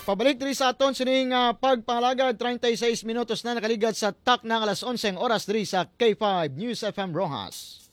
Pabalik diri sa aton sining pagpangalagad 36 minutos na nakaligat sa tak ng alas 11 oras diri sa K5 News FM Rojas.